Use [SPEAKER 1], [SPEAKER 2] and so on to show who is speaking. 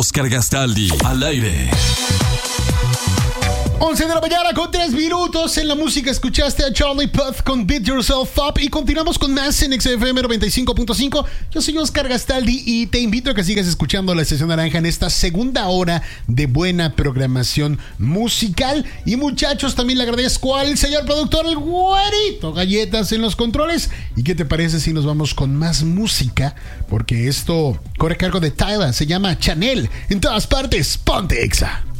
[SPEAKER 1] Oscar Gastaldi, al aire.
[SPEAKER 2] 11 de la mañana con 3 minutos. En la música escuchaste a Charlie Puth con Beat Yourself Up. Y continuamos con más en XFM 95.5. Yo soy Oscar Gastaldi y te invito a que sigas escuchando la Estación Naranja en esta segunda hora de buena programación musical. Y muchachos, también le agradezco al señor productor, el Güerito Galletas en los controles. ¿Y qué te parece si nos vamos con más música? Porque esto corre a cargo de Tyla, se llama Chanel. En todas partes, ponte Exa.